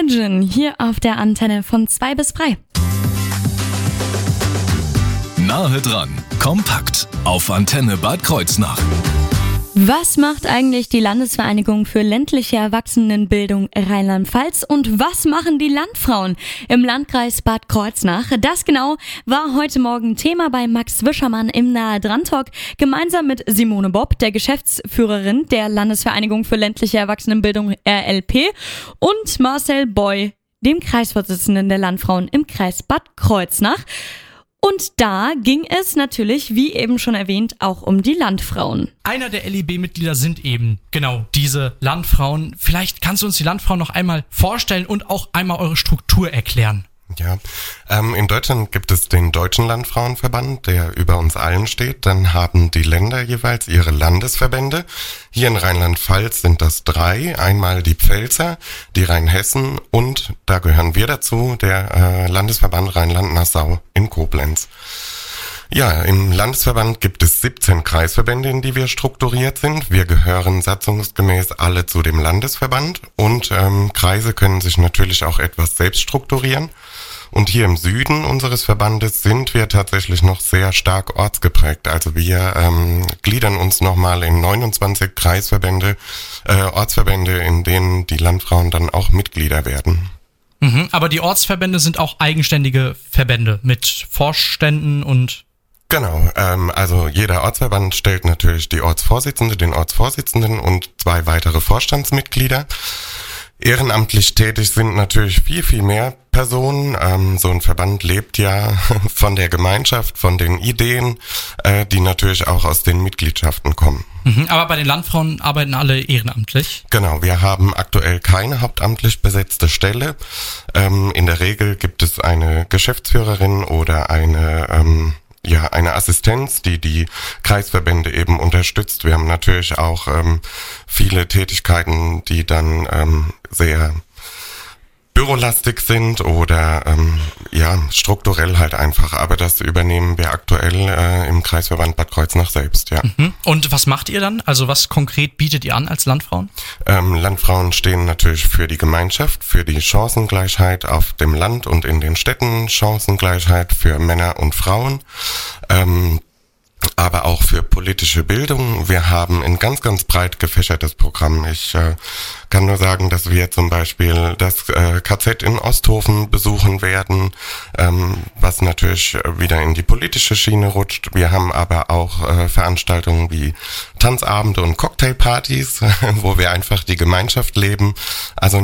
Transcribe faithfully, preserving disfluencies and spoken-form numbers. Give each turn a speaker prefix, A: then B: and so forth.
A: Imagine hier auf der Antenne von zwei bis drei.
B: Nahe dran, kompakt auf Antenne Bad Kreuznach.
A: Was macht eigentlich die Landesvereinigung für ländliche Erwachsenenbildung Rheinland-Pfalz und was machen die Landfrauen im Landkreis Bad Kreuznach? Das genau war heute Morgen Thema bei Max Wischermann im Nahe dran Talk, gemeinsam mit Simone Bopp, der Geschäftsführerin der Landesvereinigung für ländliche Erwachsenenbildung R L P, und Marcel Boy, dem Kreisvorsitzenden der Landfrauen im Kreis Bad Kreuznach. Und da ging es natürlich, wie eben schon erwähnt, auch um die Landfrauen.
C: Einer der L I B-Mitglieder sind eben genau diese Landfrauen. Vielleicht kannst du uns die Landfrauen noch einmal vorstellen und auch einmal eure Struktur erklären.
D: Ja, ähm, in Deutschland gibt es den Deutschen Landfrauenverband, der über uns allen steht. Dann haben die Länder jeweils ihre Landesverbände. Hier in Rheinland-Pfalz sind das drei. Einmal die Pfälzer, die Rheinhessen und, da gehören wir dazu, der äh, Landesverband Rheinland-Nassau in Koblenz. Ja, im Landesverband gibt es siebzehn Kreisverbände, in die wir strukturiert sind. Wir gehören satzungsgemäß alle zu dem Landesverband und ähm, Kreise können sich natürlich auch etwas selbst strukturieren. Und hier im Süden unseres Verbandes sind wir tatsächlich noch sehr stark ortsgeprägt. Also wir ähm, gliedern uns nochmal in neunundzwanzig Kreisverbände, äh, Ortsverbände, in denen die Landfrauen dann auch Mitglieder werden.
C: Mhm, aber die Ortsverbände sind auch eigenständige Verbände mit Vorständen und...
D: Genau, ähm, also jeder Ortsverband stellt natürlich die Ortsvorsitzende, den Ortsvorsitzenden und zwei weitere Vorstandsmitglieder. Ehrenamtlich tätig sind natürlich viel, viel mehr Personen. Ähm, so ein Verband lebt ja von der Gemeinschaft, von den Ideen, äh, die natürlich auch aus den Mitgliedschaften kommen.
C: Mhm, aber bei den Landfrauen arbeiten alle ehrenamtlich?
D: Genau, wir haben aktuell keine hauptamtlich besetzte Stelle. Ähm, in der Regel gibt es eine Geschäftsführerin oder eine... Ähm, Ja, eine Assistenz, die die Kreisverbände eben unterstützt. Wir haben natürlich auch ähm, viele Tätigkeiten, die dann ähm, sehr bürolastig sind oder ähm, ja strukturell halt einfach. Aber das übernehmen wir aktuell äh, im Kreisverband Bad Kreuznach selbst, ja.
C: Mhm. Und was macht ihr dann? Also was konkret bietet ihr an als Landfrauen?
D: Ähm, Landfrauen stehen natürlich für die Gemeinschaft, für die Chancengleichheit auf dem Land und in den Städten, Chancengleichheit für Männer und Frauen. Ähm, aber auch für politische Bildung. Wir haben ein ganz, ganz breit gefächertes Programm. Ich äh, kann nur sagen, dass wir zum Beispiel das äh, K Z in Osthofen besuchen werden, ähm, was natürlich wieder in die politische Schiene rutscht. Wir haben aber auch äh, Veranstaltungen wie Tanzabende und Cocktailpartys, wo wir einfach die Gemeinschaft leben. Also